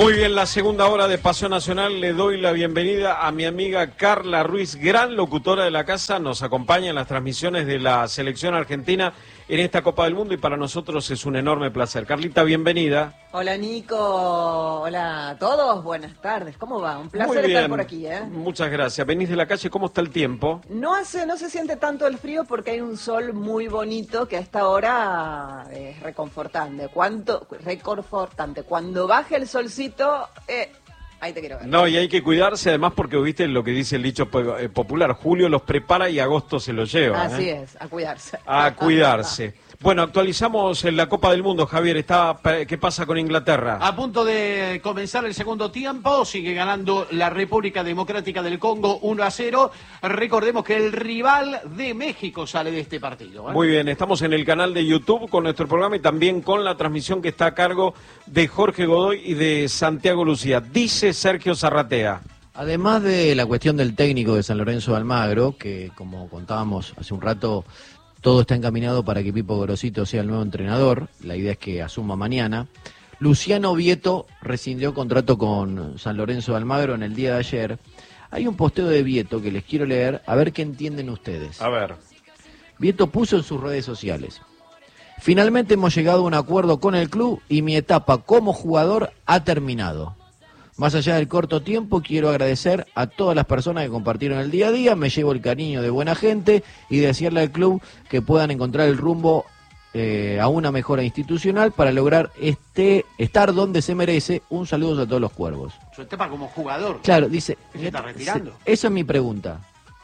Muy bien, la segunda hora de Paseo Nacional. Le doy la bienvenida a mi amiga Carla Ruiz, gran locutora de la casa. Nos acompaña en las transmisiones de la selección argentina en esta Copa del Mundo y para nosotros es un enorme placer. Carlita, bienvenida. Hola Nico, hola a todos, buenas tardes, ¿cómo va? Un placer estar por aquí, ¿eh? Muchas gracias. Venís de la calle, ¿cómo está el tiempo? No se siente tanto el frío porque hay un sol muy bonito que a esta hora es reconfortante. Reconfortante. Cuando baje el solcito, ahí te quiero ver. No, y hay que cuidarse además porque viste lo que dice el dicho popular, julio los prepara y agosto se los lleva. Así es, a cuidarse. A cuidarse. Bueno, actualizamos en la Copa del Mundo, Javier. ¿Qué pasa con Inglaterra? A punto de comenzar el segundo tiempo, sigue ganando la República Democrática del Congo 1-0. Recordemos que el rival de México sale de este partido, ¿eh? Muy bien, estamos en el canal de YouTube con nuestro programa y también con la transmisión que está a cargo de Jorge Godoy y de Santiago Lucía. Dice Sergio Zarratea. Además de la cuestión del técnico de San Lorenzo de Almagro, que como contábamos hace un rato, todo está encaminado para que Pipo Gorosito sea el nuevo entrenador. La idea es que asuma mañana. Luciano Vieto rescindió contrato con San Lorenzo de Almagro en el día de ayer. Hay un posteo de Vieto que les quiero leer, a ver qué entienden ustedes. A ver. Vieto puso en sus redes sociales: finalmente hemos llegado a un acuerdo con el club y mi etapa como jugador ha terminado. Más allá del corto tiempo, quiero agradecer a todas las personas que compartieron el día a día, me llevo el cariño de buena gente y desearle al club que puedan encontrar el rumbo a una mejora institucional para lograr estar donde se merece. Un saludo a todos los cuervos. Su etapa como jugador. Claro, dice, ¿Se está retirando? Esa es mi pregunta.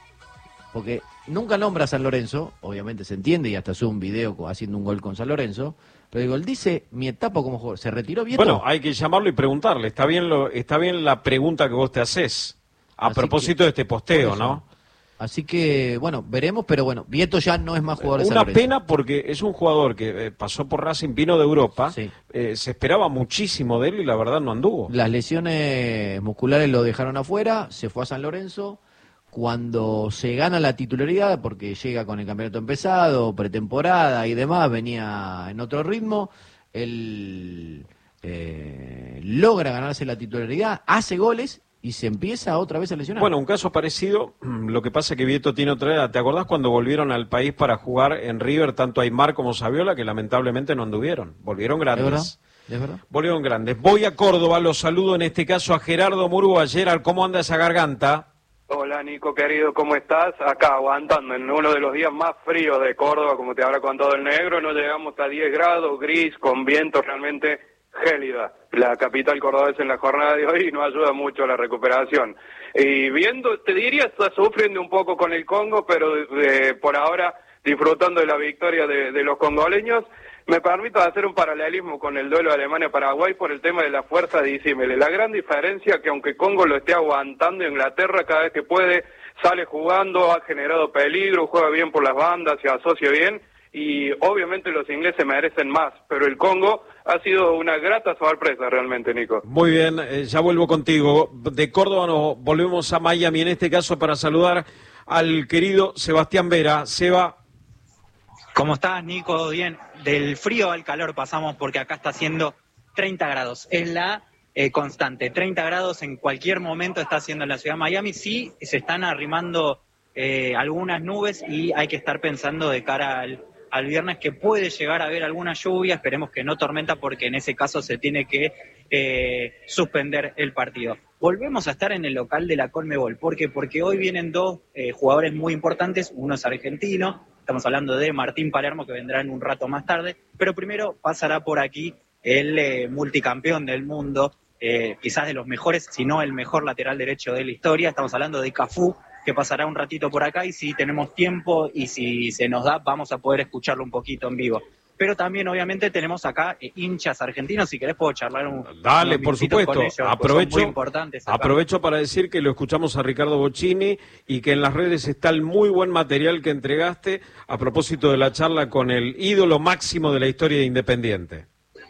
Porque nunca nombra a San Lorenzo, obviamente se entiende y hasta sube un video haciendo un gol con San Lorenzo. Pero digo, él dice, mi etapa como jugador, ¿se retiró Vieto? Bueno, hay que llamarlo y preguntarle. Está bien la pregunta que vos te haces a propósito de este posteo, ¿no? Así que, bueno, veremos, pero bueno, Vieto ya no es más jugador de San Lorenzo. Una pena porque es un jugador que pasó por Racing, vino de Europa, sí. Se esperaba muchísimo de él y la verdad no anduvo. Las lesiones musculares lo dejaron afuera, se fue a San Lorenzo. Cuando se gana la titularidad, porque llega con el campeonato empezado, pretemporada y demás, venía en otro ritmo, él logra ganarse la titularidad, hace goles y se empieza otra vez a lesionar. Bueno, un caso parecido, lo que pasa es que Vieto tiene otra edad. ¿Te acordás cuando volvieron al país para jugar en River tanto Aymar como Saviola, que lamentablemente no anduvieron? Volvieron grandes. ¿Es verdad? Volvieron grandes. Voy a Córdoba, los saludo en este caso a Gerardo Murgo. Gerard, ¿cómo anda esa garganta? Hola Nico querido, ¿cómo estás? Acá aguantando en uno de los días más fríos de Córdoba, como te habrá contado el negro, no llegamos a 10 grados, gris, con viento realmente gélida. La capital cordobesa en la jornada de hoy no ayuda mucho a la recuperación. Y viendo, te diría, está sufriendo un poco con el Congo, pero por ahora disfrutando de la victoria de los congoleños. Me permito hacer un paralelismo con el duelo de Alemania-Paraguay por el tema de la fuerza disímile. La gran diferencia es que aunque Congo lo esté aguantando, Inglaterra cada vez que puede sale jugando, ha generado peligro, juega bien por las bandas, se asocia bien y obviamente los ingleses merecen más, pero el Congo ha sido una grata sorpresa realmente, Nico. Muy bien, ya vuelvo contigo. De Córdoba nos volvemos a Miami, en este caso para saludar al querido Sebastián Vera. Seba. ¿Cómo estás, Nico? Bien. Del frío al calor pasamos porque acá está haciendo 30 grados. Es la constante. 30 grados en cualquier momento está haciendo en la ciudad de Miami. Sí, se están arrimando algunas nubes y hay que estar pensando de cara al viernes que puede llegar a haber alguna lluvia. Esperemos que no tormenta porque en ese caso se tiene que suspender el partido. Volvemos a estar en el local de la Conmebol. ¿Por qué? Porque hoy vienen dos jugadores muy importantes. Uno es argentino. Estamos hablando de Martín Palermo, que vendrá en un rato más tarde, pero primero pasará por aquí el multicampeón del mundo, quizás de los mejores, si no el mejor lateral derecho de la historia. Estamos hablando de Cafú, que pasará un ratito por acá y si tenemos tiempo y si se nos da, vamos a poder escucharlo un poquito en vivo. Pero también, obviamente, tenemos acá hinchas argentinos. Si querés, puedo charlar Dale, por supuesto. Con ellos, aprovecho para decir que lo escuchamos a Ricardo Bocchini y que en las redes está el muy buen material que entregaste a propósito de la charla con el ídolo máximo de la historia de Independiente.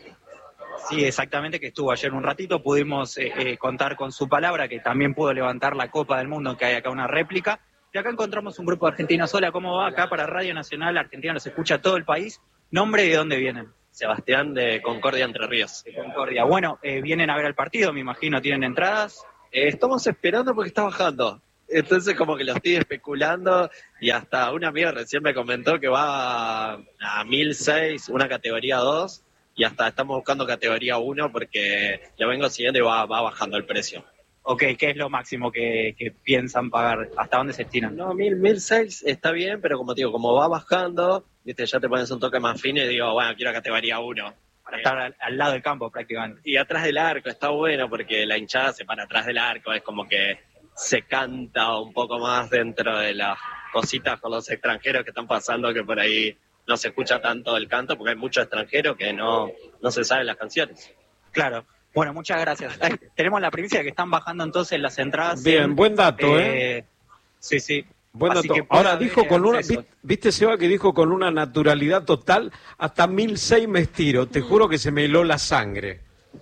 Sí, exactamente, que estuvo ayer un ratito. Pudimos contar con su palabra, que también pudo levantar la Copa del Mundo, que hay acá una réplica. Y acá encontramos un grupo de argentinos. Hola, ¿cómo va? Acá para Radio Nacional Argentina nos escucha todo el país. ¿Nombre y de dónde vienen? Sebastián de Concordia, Entre Ríos. De Concordia. Bueno, vienen a ver el partido, me imagino, ¿tienen entradas? Estamos esperando porque está bajando. Entonces como que lo estoy especulando y hasta un amigo recién me comentó que va a 1006, una categoría 2, y hasta estamos buscando categoría 1 porque lo vengo siguiendo y va bajando el precio. Ok, ¿qué es lo máximo que piensan pagar? ¿Hasta dónde se estiran? No, 1006 está bien, pero como te digo, como va bajando, viste, ya te pones un toque más fino y digo, bueno, quiero categoría 1. Para estar al lado del campo prácticamente. Y atrás del arco está bueno porque la hinchada se para atrás del arco, es como que se canta un poco más dentro de las cositas con los extranjeros que están pasando, que por ahí no se escucha tanto el canto porque hay muchos extranjeros que no se saben las canciones. Claro. Bueno, muchas gracias. Tenemos la primicia de que están bajando entonces las entradas. Bien, buen dato, Sí, sí. Buen dato. Ahora dijo con una, viste Seba que dijo con una naturalidad total, hasta 1006 me estiro, te juro que se me heló la sangre.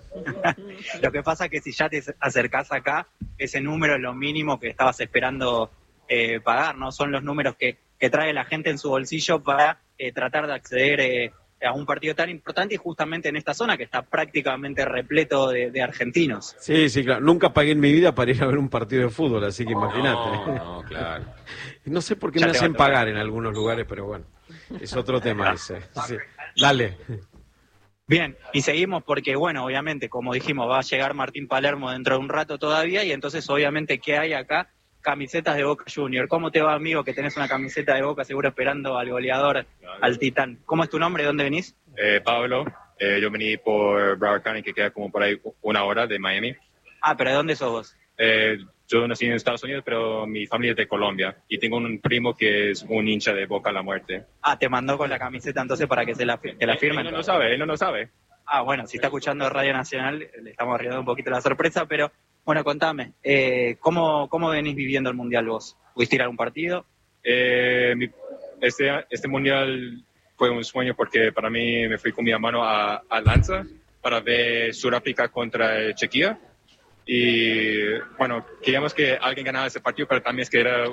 Lo que pasa es que si ya te acercás acá, ese número es lo mínimo que estabas esperando pagar, ¿no? Son los números que trae la gente en su bolsillo para tratar de acceder a un partido tan importante y justamente en esta zona que está prácticamente repleto de argentinos. Sí, claro. Nunca pagué en mi vida para ir a ver un partido de fútbol, así que imagínate. No, claro. No sé por qué me hacen pagar en algunos lugares, pero bueno, es otro tema ese. Sí. Dale. Bien, y seguimos porque, bueno, obviamente, como dijimos, va a llegar Martín Palermo dentro de un rato todavía y entonces, obviamente, ¿qué hay acá? Camisetas de Boca Junior. ¿Cómo te va, amigo, que tenés una camiseta de Boca seguro esperando al goleador, al Titán? ¿Cómo es tu nombre? ¿De dónde venís? Pablo. Yo vení por Broward County, que queda como por ahí 1 hora de Miami. Ah, ¿pero de dónde sos vos? Yo nací en Estados Unidos, pero mi familia es de Colombia. Y tengo un primo que es un hincha de Boca a la muerte. Ah, te mandó con la camiseta entonces para que te la firmen. Él no lo sabe. Ah, bueno, si está escuchando Radio Nacional, le estamos arriesgando un poquito la sorpresa, pero bueno, contame, ¿cómo venís viviendo el Mundial vos? ¿Pudiste ir a algún partido? Este Mundial fue un sueño porque para mí me fui con mi hermano a Atlanta para ver Sudáfrica contra Chequia. Y bueno, queríamos que alguien ganara ese partido, pero también es que era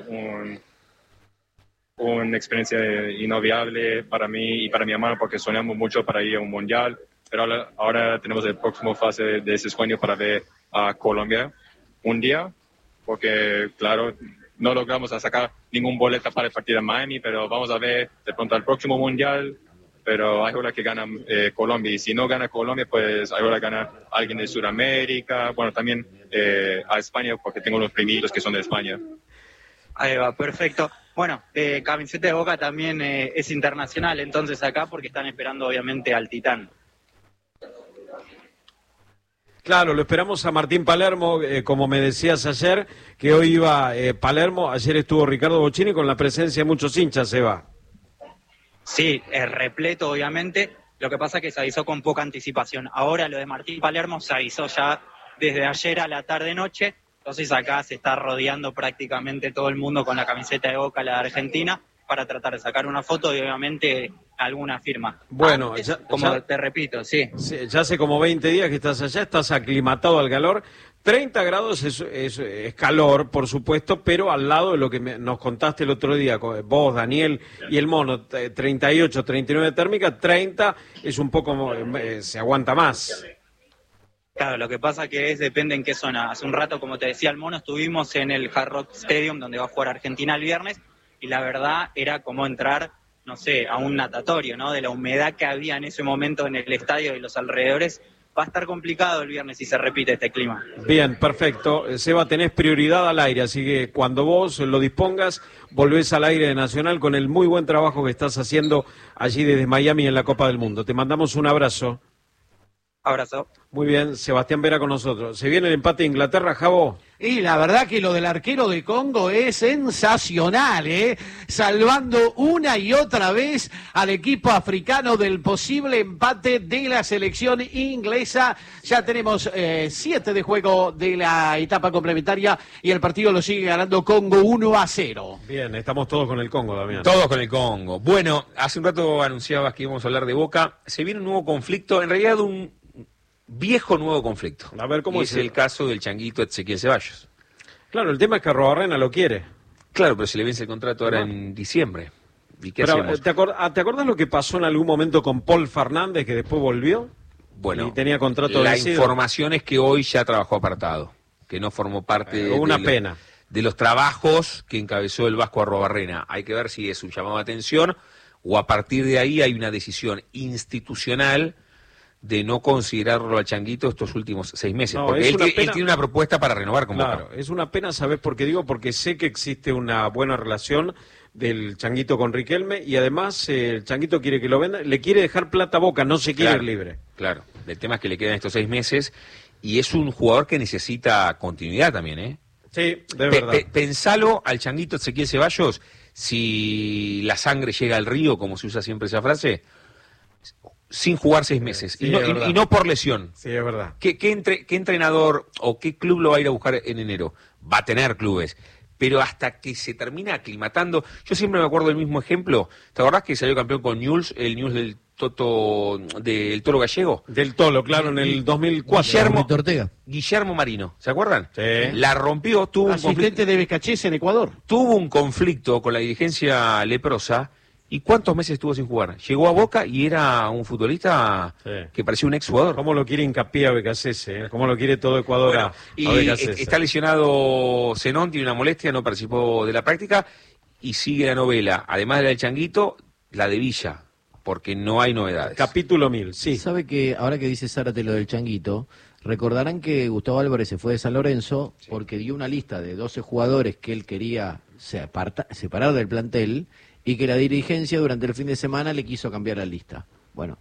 una experiencia inolvidable para mí y para mi hermano porque soñamos mucho para ir a un Mundial. Pero ahora tenemos el próximo fase de ese sueño para ver a Colombia un día, porque claro, no logramos sacar ningún boleto para el partido de Miami, pero vamos a ver de pronto al próximo Mundial, pero hay hora que gana Colombia, y si no gana Colombia, pues hay hora que gana alguien de Sudamérica, bueno, también a España, porque tengo unos primitos que son de España. Ahí va, perfecto. Bueno, camiseta de Boca también es internacional, entonces acá, porque están esperando obviamente al Titán. Claro, lo esperamos a Martín Palermo, como me decías ayer, que hoy iba Palermo, ayer estuvo Ricardo Bocchini con la presencia de muchos hinchas, Seba. Sí, repleto obviamente, lo que pasa es que se avisó con poca anticipación. Ahora lo de Martín Palermo se avisó ya desde ayer a la tarde-noche, entonces acá se está rodeando prácticamente todo el mundo con la camiseta de Boca, la de Argentina, para tratar de sacar una foto y obviamente alguna firma. Bueno, antes, ya, te repito, sí. Ya hace como 20 días que estás allá, estás aclimatado al calor. 30 grados es calor, por supuesto, pero al lado de lo que nos contaste el otro día, vos, Daniel y el Mono, 38, 39 térmica, 30 es un poco, se aguanta más. Claro, lo que pasa que depende en qué zona. Hace un rato, como te decía el Mono, estuvimos en el Hard Rock Stadium, donde va a jugar Argentina el viernes, y la verdad era como entrar, no sé, a un natatorio, ¿no? De la humedad que había en ese momento en el estadio y los alrededores. Va a estar complicado el viernes si se repite este clima. Bien, perfecto. Seba, tenés prioridad al aire, así que cuando vos lo dispongas, volvés al aire de Nacional con el muy buen trabajo que estás haciendo allí desde Miami en la Copa del Mundo. Te mandamos un abrazo. Abrazo. Muy bien, Sebastián Vera con nosotros. ¿Se viene el empate de Inglaterra, Jabo? Y la verdad que lo del arquero de Congo es sensacional, salvando una y otra vez al equipo africano del posible empate de la selección inglesa. Ya tenemos 7 de juego de la etapa complementaria y el partido lo sigue ganando Congo 1-0. Bien, estamos todos con el Congo, Damián. Todos con el Congo. Bueno, hace un rato anunciabas que íbamos a hablar de Boca. Se viene un nuevo conflicto, en realidad un viejo nuevo conflicto. A ver, ¿cómo es el caso del changuito Ezequiel Ceballos? Claro, el tema es que Arrobarrena lo quiere. Claro, pero se le vence el contrato ahora en diciembre. ¿Y qué Pero, hacemos? ¿te acordás lo que pasó en algún momento con Paul Fernández, que después volvió? Bueno, Y tenía contrato la vencido. información es que hoy ya trabajó apartado, que no formó parte Una pena. de los trabajos que encabezó el Vasco Arrobarrena. Hay que ver si es un llamado de atención o a partir de ahí hay una decisión institucional de no considerarlo al Changuito estos últimos 6 meses. No, porque es él, una él pena. tiene una propuesta para renovar con Claro, Boca. es una pena, ¿sabés por qué digo? Porque sé que existe una buena relación del Changuito con Riquelme y además el Changuito quiere que lo venda, le quiere dejar plata a Boca, no se quiere Claro, ir libre. Claro, el tema es que le quedan estos 6 meses y es un jugador que necesita continuidad también, ¿eh? Sí, de verdad. Pensalo al Changuito Ezequiel Ceballos, si la sangre llega al río, como se usa siempre esa frase, sin jugar 6 meses, Sí, y, no, es verdad. y no por lesión. Sí, es verdad. ¿Qué entrenador o qué club lo va a ir a buscar en enero? Va a tener clubes, pero hasta que se termina aclimatando. Yo siempre me acuerdo del mismo ejemplo. ¿Te acordás que salió campeón con Newell's, el Newell's del Toro Gallego? Del Tolo, claro, en el 2004. Guillermo Marino, ¿se acuerdan? Sí. La rompió, tuvo un conflicto, Asistente de Becachese en Ecuador. tuvo un conflicto con la dirigencia leprosa. ¿Y cuántos meses estuvo sin jugar? Llegó a Boca y era un futbolista Sí. que parecía un exjugador. ¿Cómo lo quiere Hincapié a Becasese? ¿Eh? ¿Cómo lo quiere todo Ecuador Bueno, a y Becasese? está lesionado Zenón, tiene una molestia, no participó de la práctica y sigue la novela, además de la del Changuito, la de Villa, porque no hay novedades. Capítulo 1000, sí. Sabe que ahora que dice Zárate lo del Changuito, recordarán que Gustavo Álvarez se fue de San Lorenzo porque dio una lista de 12 jugadores que él quería separar del plantel y que la dirigencia durante el fin de semana le quiso cambiar la lista. Bueno,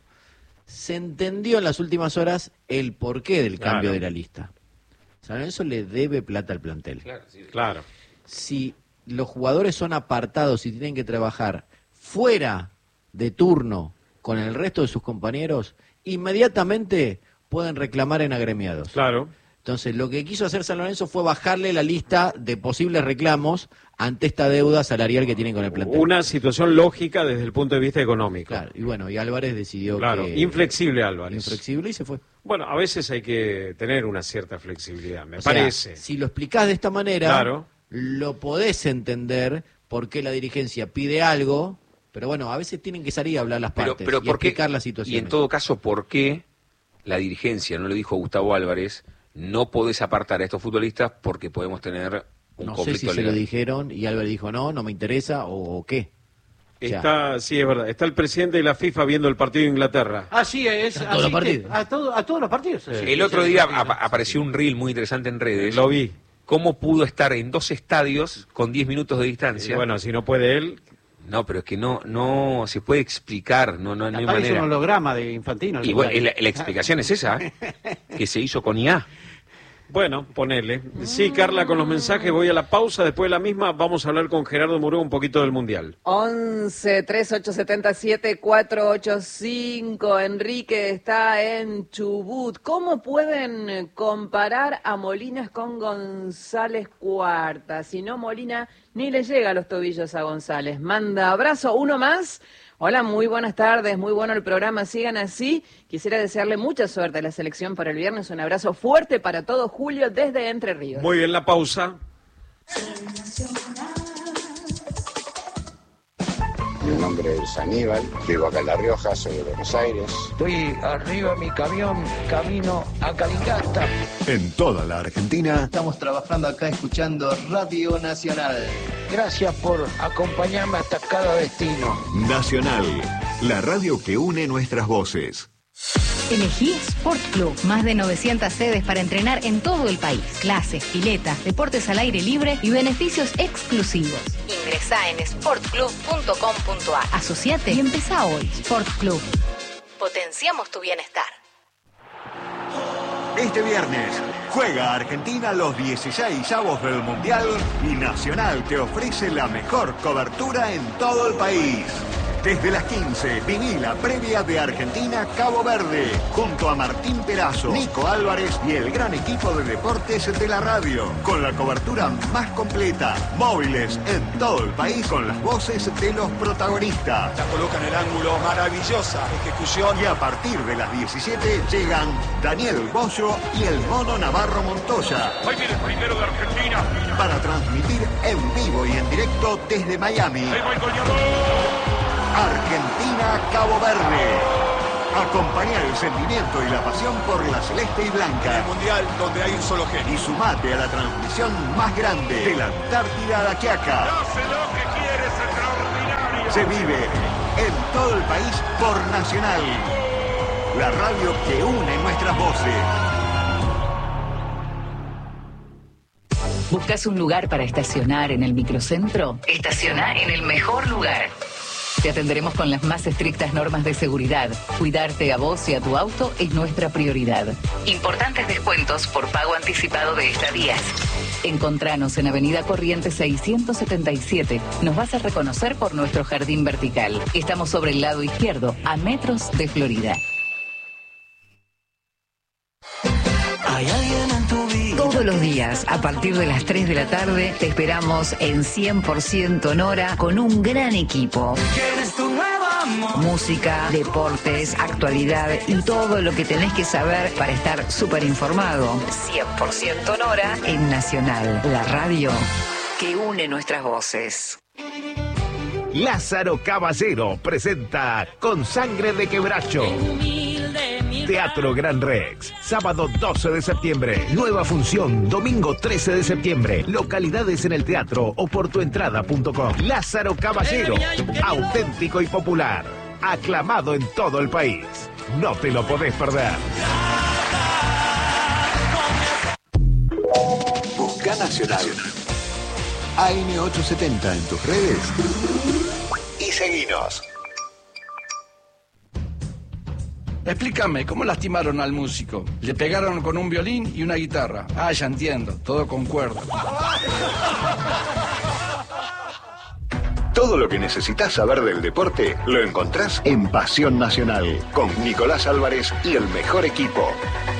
se entendió en las últimas horas el porqué del Claro. cambio de la lista. San Lorenzo le debe plata al plantel. Claro. Si los jugadores son apartados y tienen que trabajar fuera de turno con el resto de sus compañeros, inmediatamente pueden reclamar en agremiados. Claro. Entonces, lo que quiso hacer San Lorenzo fue bajarle la lista de posibles reclamos ante esta deuda salarial que tienen con el plantel. Una situación lógica desde el punto de vista económico. Claro, y bueno, y Álvarez decidió Claro, que... inflexible Álvarez. Inflexible y se fue. Bueno, a veces hay que tener una cierta flexibilidad, me O sea, parece. si lo explicás de esta manera, Claro. lo podés entender por qué la dirigencia pide algo, pero bueno, a veces tienen que salir a hablar las partes Pero y ¿por qué? explicar la situación. Y en todo caso, ¿por qué la dirigencia no le dijo a Gustavo Álvarez, no podés apartar a estos futbolistas porque podemos tener un No sé si conflicto se lo legal? dijeron y Álvarez dijo no me interesa o qué. O sea, Está, sí, es verdad. Está el presidente de la FIFA viendo el partido de Inglaterra. Así es. ¿A todos los partidos? A todos los partidos. Sí. El otro día apareció un reel muy interesante en redes. Lo vi. ¿Cómo pudo estar en 2 estadios con 10 minutos de Y distancia? bueno, si no puede él, No, pero es que no se puede explicar, no hay Aparece manera. un holograma de Infantino. Y bueno, la explicación es esa, que se hizo con IA. bueno, ponele. Sí, Carla, con los mensajes voy a la pausa. Después de la misma vamos a hablar con Gerardo Muró un poquito del Mundial. 11 3877 485. Enrique está en Chubut. ¿Cómo pueden comparar a Molinas con González Cuarta? Si no, Molina ni le llega a los tobillos a González. Manda abrazo. Uno más. Hola, muy buenas tardes, muy bueno el programa, sigan así. Quisiera desearle mucha suerte a la selección para el viernes. Un abrazo fuerte para todos, Julio, desde Entre Ríos. Muy bien, la pausa. Mi nombre es Aníbal, vivo acá en La Rioja, soy de Buenos Aires. Estoy arriba de mi camión, camino a Calingasta. En toda la Argentina. Estamos trabajando acá escuchando Radio Nacional. Gracias por acompañarme hasta cada destino. Nacional, la radio que une nuestras voces. Elegí Sport Club, más de 900 sedes para entrenar en todo el país. Clases, piletas, deportes al aire libre y beneficios exclusivos. Ingresá en sportclub.com.ar. Asociate y empezá hoy. Sport Club. Potenciamos tu bienestar. Este viernes juega Argentina los 16avos del Mundial y Nacional te ofrece la mejor cobertura en todo el país. Desde las 15, viví la previa de Argentina-Cabo Verde, junto a Martín Perazo, Nico Álvarez y el gran equipo de deportes de la radio, con la cobertura más completa, móviles en todo el país, con las voces de los protagonistas. La coloca en el ángulo, maravillosa ejecución. Y a partir de las 17 llegan Daniel Bollo y el Mono Navarro Montoya. Ahí viene el primero de Argentina. Para transmitir en vivo y en directo desde Miami. Ahí va el goleador. Argentina-Cabo Verde. Acompaña el sentimiento y la pasión por la celeste y blanca. El mundial donde hay un solo genio. Y sumate a la transmisión más grande de la Antártida a la Quiaca. Hace lo que quiere, es extraordinario. Se vive en todo el país por Nacional. La radio que une nuestras voces. ¿Buscas un lugar para estacionar en el microcentro? Estaciona en el mejor lugar. Te atenderemos con las más estrictas normas de seguridad. Cuidarte a vos y a tu auto es nuestra prioridad. Importantes descuentos por pago anticipado de estadías. Encontranos en Avenida Corrientes 677. Nos vas a reconocer por nuestro jardín vertical. Estamos sobre el lado izquierdo, a metros de Florida. Hay alguien en tu vida. Todos los días, a partir de las 3 de la tarde, te esperamos en 100% Nora con un gran equipo. ¿Quieres tu nuevo amor? Música, deportes, actualidad y todo lo que tenés que saber para estar súper informado. 100% Nora en Nacional, la radio que une nuestras voces. Lázaro Caballero presenta Con Sangre de Quebracho. Teatro Gran Rex, sábado 12 de septiembre, nueva función, domingo 13 de septiembre, localidades en el teatro o por tuentrada.com. Lázaro Caballero, auténtico y popular, aclamado en todo el país. No te lo podés perder. Busca Nacional. AM870 en tus redes y seguinos. Explícame, ¿cómo lastimaron al músico? Le pegaron con un violín y una guitarra. Ah, ya entiendo, todo con cuerda. Todo lo que necesitas saber del deporte lo encontrás en Pasión Nacional, con Nicolás Álvarez y el mejor equipo.